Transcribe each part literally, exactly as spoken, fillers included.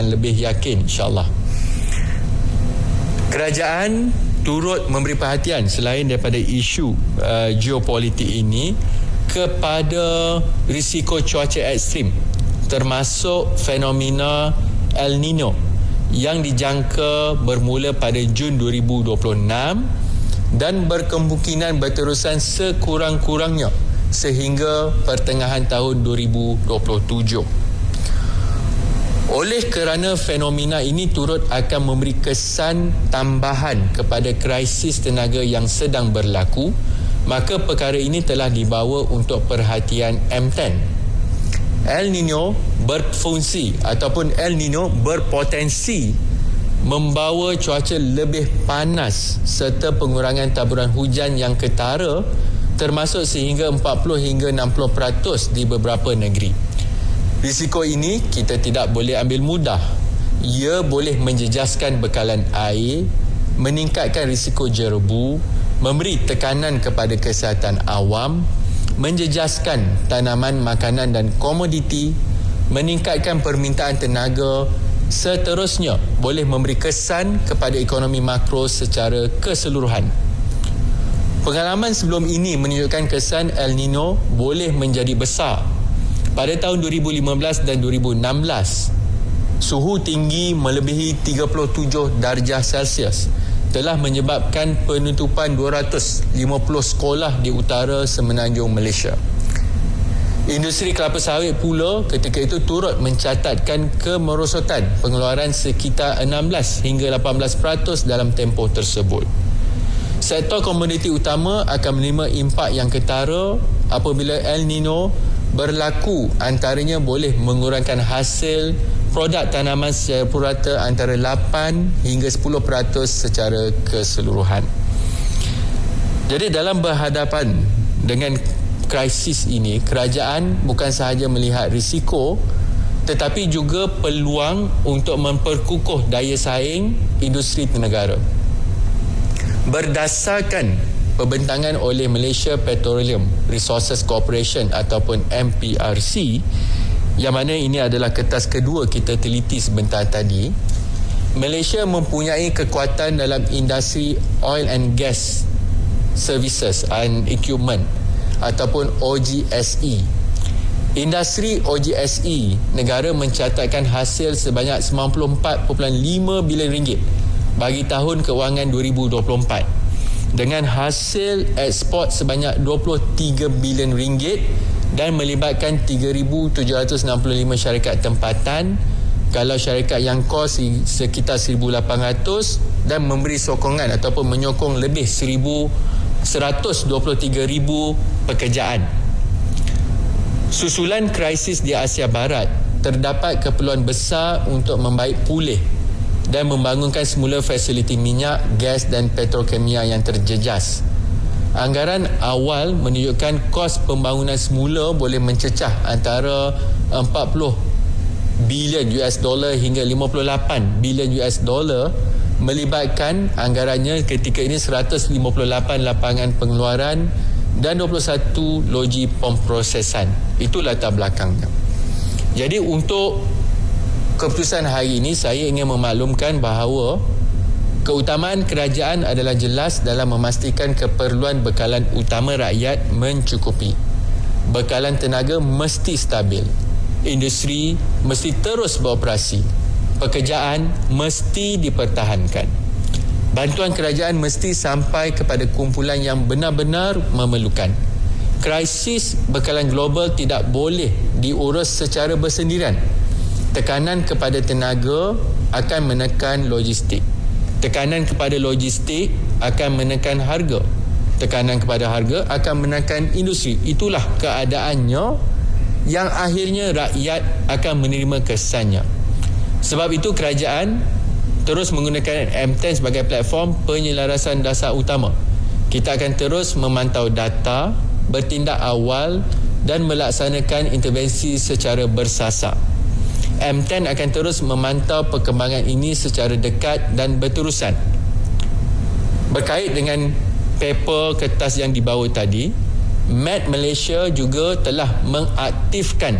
dengan lebih yakin, insyaAllah. Kerajaan turut memberi perhatian selain daripada isu uh, geopolitik ini kepada risiko cuaca ekstrim, termasuk fenomena El Nino yang dijangka bermula pada Jun dua ribu dua puluh enam dan berkemungkinan berterusan sekurang-kurangnya sehingga pertengahan tahun dua ribu dua puluh tujuh. Oleh kerana fenomena ini turut akan memberi kesan tambahan kepada krisis tenaga yang sedang berlaku, maka perkara ini telah dibawa untuk perhatian M sepuluh. El Nino berfungsi ataupun El Nino berpotensi membawa cuaca lebih panas serta pengurangan taburan hujan yang ketara, termasuk sehingga empat puluh hingga enam puluh peratus di beberapa negeri. Risiko ini kita tidak boleh ambil mudah. Ia boleh menjejaskan bekalan air, meningkatkan risiko jerebu, memberi tekanan kepada kesihatan awam, menjejaskan tanaman makanan dan komoditi, meningkatkan permintaan tenaga, seterusnya boleh memberi kesan kepada ekonomi makro secara keseluruhan. Pengalaman sebelum ini menunjukkan kesan El Nino boleh menjadi besar. Pada tahun dua ribu lima belas dan dua ribu enam belas, suhu tinggi melebihi tiga puluh tujuh darjah Celsius telah menyebabkan penutupan dua ratus lima puluh sekolah di utara semenanjung Malaysia. Industri kelapa sawit pula ketika itu turut mencatatkan kemerosotan pengeluaran sekitar enam belas hingga lapan belas peratus dalam tempoh tersebut. Sektor komoditi utama akan menerima impak yang ketara apabila El Nino berlaku, antaranya boleh mengurangkan hasil produk tanaman secara purata antara lapan hingga sepuluh peratus secara keseluruhan. Jadi dalam berhadapan dengan krisis ini, kerajaan bukan sahaja melihat risiko tetapi juga peluang untuk memperkukuh daya saing industri negara. Berdasarkan pembentangan oleh Malaysia Petroleum Resources Corporation ataupun M P R C, yang mana ini adalah kertas kedua kita teliti sebentar tadi, Malaysia mempunyai kekuatan dalam industri oil and gas services and equipment ataupun O G S E. Industri O G S E negara mencatatkan hasil sebanyak sembilan puluh empat perpuluhan lima bilion ringgit bagi tahun kewangan dua ribu dua puluh empat, dengan hasil ekspor sebanyak dua puluh tiga bilion ringgit dan melibatkan tiga ribu tujuh ratus enam puluh lima syarikat tempatan, kalau syarikat yang kos sekitar seribu lapan ratus, dan memberi sokongan ataupun menyokong lebih seratus dua puluh tiga ribu pekerjaan. Susulan krisis di Asia Barat, terdapat keperluan besar untuk membaik pulih dan membangunkan semula fasiliti minyak, gas dan petrokimia yang terjejas. Anggaran awal menunjukkan kos pembangunan semula boleh mencecah antara empat puluh bilion U S dollar hingga lima puluh lapan bilion U S dollar, melibatkan anggarannya ketika ini seratus lima puluh lapan lapangan pengeluaran dan dua puluh satu loji pemprosesan. Itu latar belakangnya. Jadi untuk keputusan hari ini, saya ingin memaklumkan bahawa keutamaan kerajaan adalah jelas dalam memastikan keperluan bekalan utama rakyat mencukupi. Bekalan tenaga mesti stabil. Industri mesti terus beroperasi. Pekerjaan mesti dipertahankan. Bantuan kerajaan mesti sampai kepada kumpulan yang benar-benar memerlukan. Krisis bekalan global tidak boleh diurus secara bersendirian. Tekanan kepada tenaga akan menekan logistik. Tekanan kepada logistik akan menekan harga. Tekanan kepada harga akan menekan industri. Itulah keadaannya yang akhirnya rakyat akan menerima kesannya. Sebab itu kerajaan terus menggunakan M sepuluh sebagai platform penyelarasan dasar utama. Kita akan terus memantau data, bertindak awal dan melaksanakan intervensi secara bersasar. M sepuluh akan terus memantau perkembangan ini secara dekat dan berterusan. Berkait dengan paper kertas yang dibawa tadi, M E T Malaysia juga telah mengaktifkan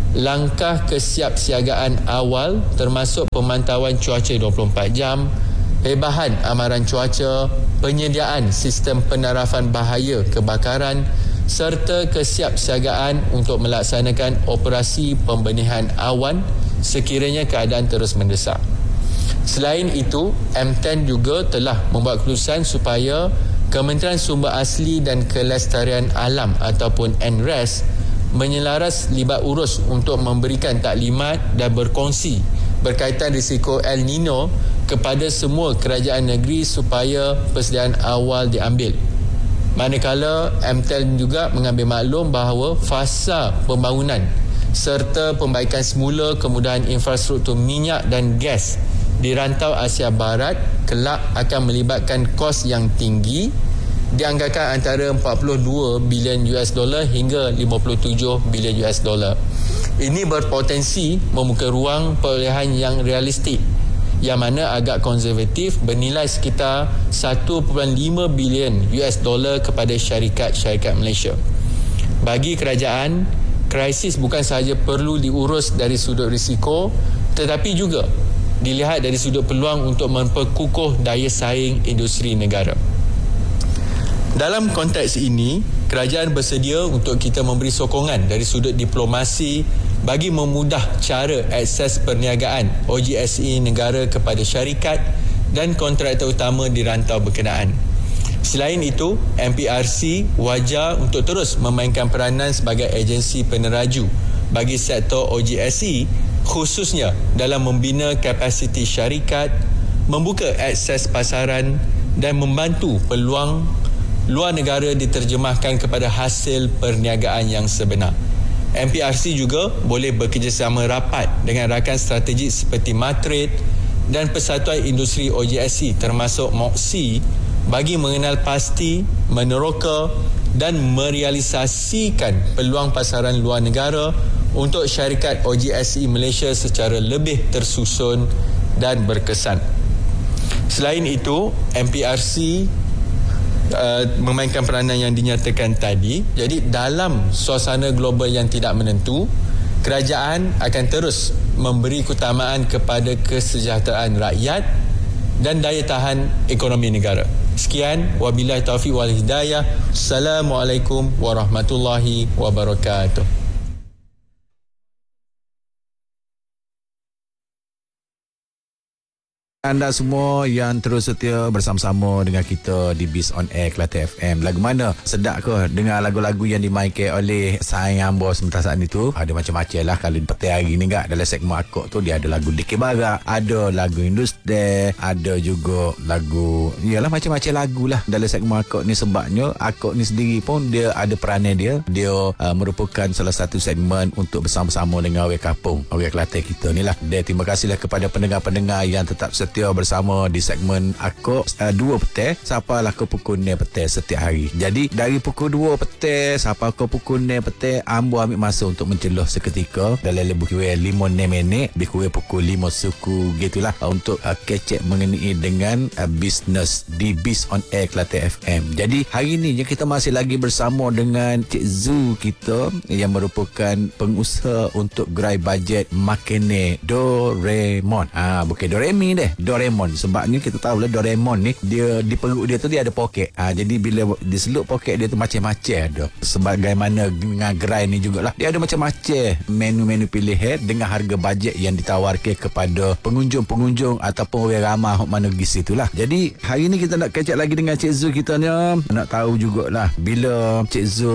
langkah kesiapsiagaan awal termasuk pemantauan cuaca dua puluh empat jam, hebahan amaran cuaca, penyediaan sistem penarafan bahaya kebakaran serta kesiapsiagaan untuk melaksanakan operasi pembenihan awan sekiranya keadaan terus mendesak. Selain itu, M sepuluh juga telah membuat keputusan supaya Kementerian Sumber Asli dan Kelestarian Alam ataupun N R A S menyelaras libat urus untuk memberikan taklimat dan berkongsi berkaitan risiko El Nino kepada semua kerajaan negeri supaya persediaan awal diambil. Manakala M sepuluh juga mengambil maklum bahawa fasa pembangunan serta pembaikan semula kemudahan infrastruktur minyak dan gas di rantau Asia Barat kelak akan melibatkan kos yang tinggi, dianggarkan antara empat puluh dua bilion U S dollar hingga lima puluh tujuh bilion U S dollar. Ini berpotensi membuka ruang perolehan yang realistik yang mana agak konservatif bernilai sekitar satu perpuluhan lima bilion U S dollar kepada syarikat-syarikat Malaysia. Bagi kerajaan, krisis bukan sahaja perlu diurus dari sudut risiko tetapi juga dilihat dari sudut peluang untuk memperkukuh daya saing industri negara. Dalam konteks ini, kerajaan bersedia untuk kita memberi sokongan dari sudut diplomasi bagi memudah cara akses perniagaan O G S E negara kepada syarikat dan kontraktor utama di rantau berkenaan. Selain itu, M P R C wajar untuk terus memainkan peranan sebagai agensi peneraju bagi sektor O G S E, khususnya dalam membina kapasiti syarikat, membuka akses pasaran dan membantu peluang luar negara diterjemahkan kepada hasil perniagaan yang sebenar. M P R C juga boleh bekerjasama rapat dengan rakan strategik seperti Matrade dan Persatuan Industri O G S E termasuk M O K S I bagi mengenal pasti, meneroka dan merealisasikan peluang pasaran luar negara untuk syarikat O G S E Malaysia secara lebih tersusun dan berkesan. Selain itu, M P R C Uh, memainkan peranan yang dinyatakan tadi. Jadi dalam suasana global yang tidak menentu, kerajaan akan terus memberi keutamaan kepada kesejahteraan rakyat dan daya tahan ekonomi negara. Sekian, wabillahi taufiq wal hidayah. Assalamualaikum warahmatullahi wabarakatuh. Anda semua yang terus setia bersama-sama dengan kita di Biz on Air Kelantan F M. Lagu mana? Sedap ke dengar lagu-lagu yang dimainkan oleh Sayang Bos sementara saat itu? Ada macam-macam lah. Kalau petang hari ni kan, dalam segmen Akok tu dia ada lagu Dikir Barak, ada lagu Industri, ada juga lagu, yalah macam-macam lagu lah dalam segmen Akok ni. Sebabnya Akok ni sendiri pun dia ada peranan dia. Dia uh, merupakan salah satu segmen untuk bersama-sama dengan orang kampung, orang Kelantan kita ni lah. Dan terima kasihlah kepada pendengar-pendengar yang tetap setia bersama di segmen Akok uh, dua petang sampailah ke pukul enam petang setiap hari. Jadi dari pukul dua petang sampai ke pukul enam petang, ambo ambil masa untuk menceluh seketika dalam lebih kurang lima enam minit, lebih kurang pukul lima suku gitulah, uh, untuk uh, kecek mengenai dengan uh, bisnes di Biz on Air Kelantan F M. Jadi hari ni kita masih lagi bersama dengan Cik Zu kita yang merupakan pengusaha untuk gerai bajet makanan Doraemon. Ah, bukan Doremi deh, Doraemon. Sebabnya kita tahu lah Doraemon ni dia di perut dia tu dia ada poket. Ha, jadi bila di seluk poket dia tu macam-macam ada. Sebagaimana dengan gerai ni jugalah, dia ada macam-macam menu-menu pilihan dengan harga bajet yang ditawarkan kepada pengunjung-pengunjung ataupun orang ramai hok mana pergi situlah. Jadi hari ni kita nak kecek lagi dengan Cik Zu kita ni. Nak tahu jugalah bila Cik Zu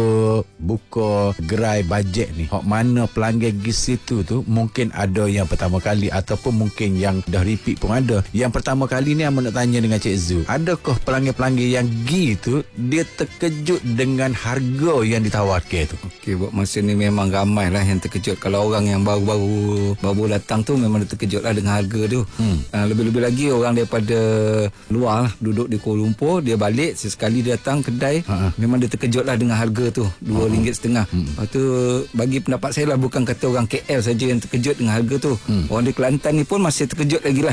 buka gerai bajet ni, hok mana pelanggan pergi situ tu, mungkin ada yang pertama kali ataupun mungkin yang dah repeat pun ada. Yang pertama kali ni, aku nak tanya dengan Cik Zu, adakah pelanggan-pelanggan yang pergi tu dia terkejut dengan harga yang ditawarkan tu? Okey, buat masa ni memang ramai lah yang terkejut. Kalau orang yang baru-baru baru datang tu memang dia terkejut lah dengan harga tu. hmm. uh, Lebih-lebih lagi orang daripada luar lah, duduk di Kuala Lumpur, dia balik sesekali dia datang kedai, uh-huh. memang dia terkejut lah dengan harga tu dua ringgit setengah. hmm. Lepas tu bagi pendapat saya lah, bukan kata orang K L saja yang terkejut dengan harga tu. hmm. Orang di Kelantan ni pun masih terkejut lagi lah dengan harga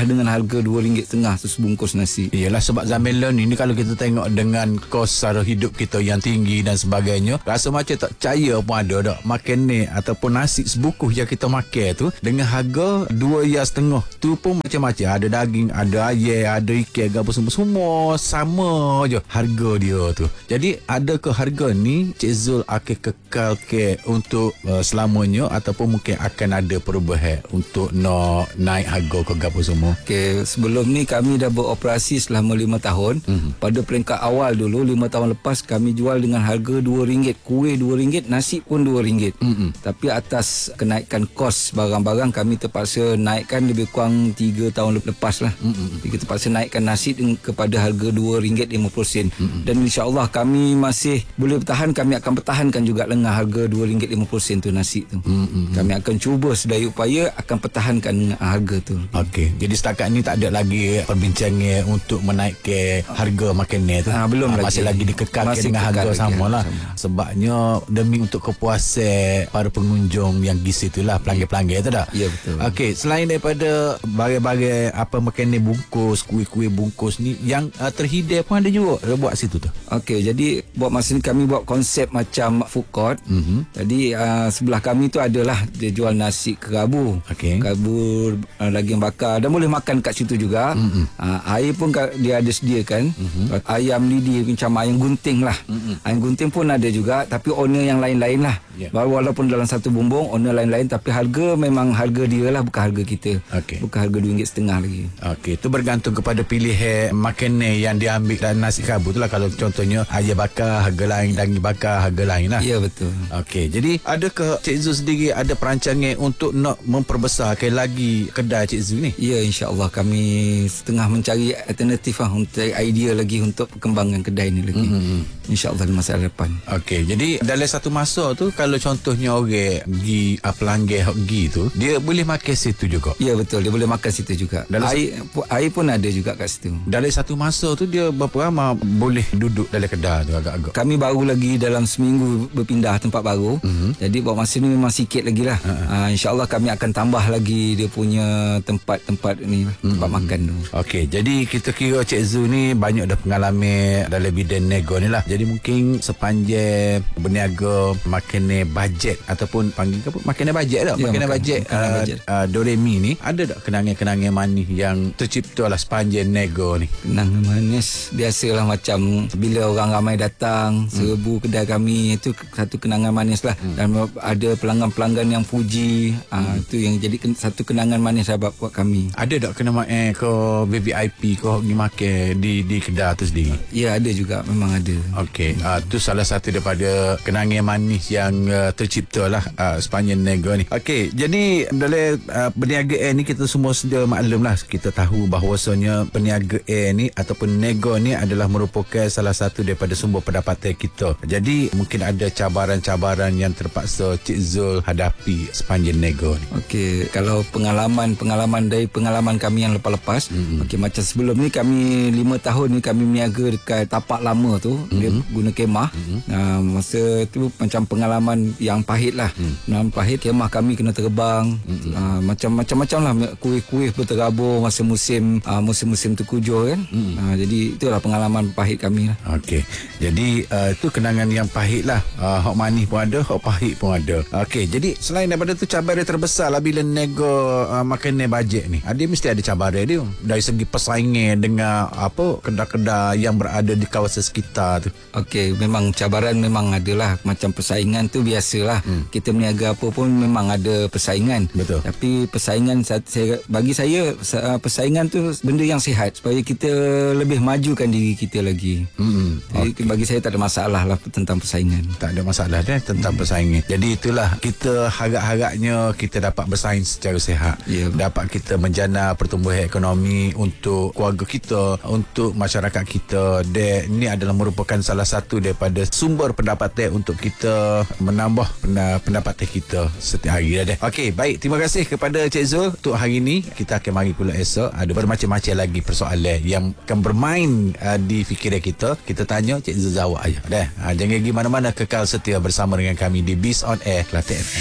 harga dua ringgit setengah tu sebungkus nasi. Iyalah, sebab Zamilan ini kalau kita tengok dengan kos sara hidup kita yang tinggi dan sebagainya, rasa macam tak percaya pun ada tak makan ni ataupun nasi sebungkus yang kita makan tu dengan harga dua ringgit setengah tu pun macam-macam. Ada daging, ada ayam, ada ikan, apa semua semua sama je harga dia tu. Jadi adakah harga ni Cik Zul akan kekal ke untuk uh, selamanya ataupun mungkin akan ada perubahan untuk nak naik harga ke apa semua? Okey, sebelum ni kami dah beroperasi selama lima tahun. Mm-hmm. Pada peringkat awal dulu lima tahun lepas kami jual dengan harga dua ringgit, kuih dua ringgit, nasi pun dua ringgit. Mm-hmm. Tapi atas kenaikan kos barang-barang kami terpaksa naikkan lebih kurang tiga tahun lepas lah. Mm-hmm. Kita terpaksa naikkan nasi kepada harga dua ringgit lima puluh sen. Mm-hmm. Dan insya-Allah kami masih boleh bertahan, kami akan pertahankan juga dengan harga dua ringgit lima puluh sen tu nasi tu. Mm-hmm. Kami akan cuba sedaya upaya akan pertahankan harga tu. Okey, jadi setakat ni tak ada lagi perbincangan untuk menaikkan harga makanan tu. Ha, belum ha, lagi. Masih lagi dikekalkan masih dengan harga sama lah. Sama. Sebabnya demi untuk kepuasan para pengunjung yang pergi situ lah, pelanggan-pelanggan tu dah. Ya, betul. Okey, selain daripada bagai-bagai apa makanan bungkus, kuih-kuih bungkus ni, yang uh, terhidang pun ada juga ada buat situ tu. Okey, jadi buat masa ni kami buat konsep macam food court. Mm-hmm. Jadi uh, sebelah kami tu adalah dia jual nasi kerabu. Okey. Kerabu uh, daging bakar dan boleh makan kat situ juga. Mm-hmm. Uh, air pun dia ada sediakan. Mm-hmm. Ayam lidi macam ayam gunting lah. Mm-hmm. Ayam gunting pun ada juga, tapi owner yang lain-lain lah. Yeah. Walaupun dalam satu bumbung owner lain-lain, tapi harga memang harga dia lah, bukan harga kita. Okay. Bukan harga dua ringgit setengah lagi. Okey, itu bergantung kepada pilihan makanan yang diambil dan nasi kerabu tu lah. Kalau contohnya ayam bakar harga lain, daging bakar harga lain lah. Ya, betul. Okey, jadi adakah Cik Zul sendiri ada perancangan untuk nak memperbesarkan lagi kedai Cik Zul ni? Ya, insya-Allah kami setengah mencari alternatif lah, untuk idea lagi untuk perkembangan kedai ni lagi. Mm-hmm. Insya-Allah di masa depan. Okey, jadi dalam satu masa tu kalau contohnya orang pergi uh, pelanggan hok pergi tu, dia boleh makan situ juga. Ya, betul, dia boleh makan situ juga. Dalam air sa- air pun ada juga kat situ. Dalam satu masa tu dia berapa lama boleh duduk dalam kedai tu agak-agak? Kami baru lagi dalam seminggu berpindah tempat baru. Mm-hmm. Jadi buat masa ni memang sikit lagi lah. Uh-huh. Uh, InsyaAllah kami akan tambah lagi dia punya tempat-tempat ni lah, tempat mm-hmm. makan tu. Okey, jadi kita kira Cik Zul ni banyak dah pengalaman dalam bidang nego ni lah. Jadi mungkin sepanjang berniaga makanan bajet ataupun panggil apa? Makanan bajet tak? Ya, makanan bajet, uh, uh, Doremi ni ada tak kenangan-kenangan manis yang tercipta lah sepanjang nego ni? Kenangan manis biasalah, macam bila orang ramai datang hmm. serbu kedai kami, itu satu kenangan manis lah. Hmm. Dan ada pelanggan-pelanggan yang puji, hmm. uh, itu yang jadi satu kenangan manis sahabat buat kami. Ada tak kena eh ke V V I P ke pergi makan di di kedai tu sendiri? Ya, ada juga, memang ada. Okey, uh, tu salah satu daripada kenangan manis yang uh, tercipta lah uh, sepanjang nego ni. Okey, jadi dalam uh, perniagaan ni kita semua sedia maklum lah, kita tahu bahawasanya perniagaan ni ataupun nego ni adalah merupakan salah satu daripada sumber pendapatan kita. Jadi mungkin ada cabaran-cabaran yang terpaksa Cik Zul hadapi sepanjang nego ni. Okey, kalau pengalaman-pengalaman dari pengalaman kami yang lepas-lepas, mm-hmm. okey, macam sebelum ni kami lima tahun ni kami meniaga dekat tapak lama tu, mm-hmm. dia guna kemah. Mm-hmm. Uh, masa tu macam pengalaman yang pahit lah. Mm-hmm. Pahit, kemah kami kena terbang. Mm-hmm. Uh, macam-macam lah, kuih-kuih berterabur masa musim uh, musim-musim terkujur kan. Mm-hmm. Uh, jadi itulah pengalaman pahit kami lah. Okey, jadi uh, itu kenangan yang pahit lah. Uh, hok manis pun ada, hok pahit pun ada. Okey, jadi selain daripada tu cabaran terbesar lah bila nego uh, makanan bajet ni, ada mesti ada cabaran dia dari segi persaingan dengan apa kedai-kedai yang berada di kawasan sekitar tu. Okey, memang cabaran memang adalah, macam persaingan tu biasalah. Hmm. Kita berniaga apa pun memang ada persaingan. Betul. Tapi persaingan saya, bagi saya persaingan tu benda yang sihat supaya kita lebih majukan diri kita lagi. Hmm. Jadi okay. bagi saya tak ada masalah lah tentang persaingan. Tak ada masalah dah tentang hmm. persaingan. Jadi itulah kita harap-harapnya kita dapat bersaing secara sihat. Yeah. Dapat kita menjana pertumbuhan ekonomi untuk keluarga kita, untuk masyarakat kita. Dan ini adalah merupakan salah satu daripada sumber pendapatan untuk kita menambah pendapatan kita setiap hari dah. Okey, baik. Terima kasih kepada Cik Zul untuk hari ini. Kita akan mari pula esok. Ada bermacam-macam lagi persoalan yang akan bermain uh, di fikiran kita. Kita tanya Cik Zul jawab aja. Dah. Uh, jangan pergi mana-mana, kekal setia bersama dengan kami di Biz on Air Kelantan F M.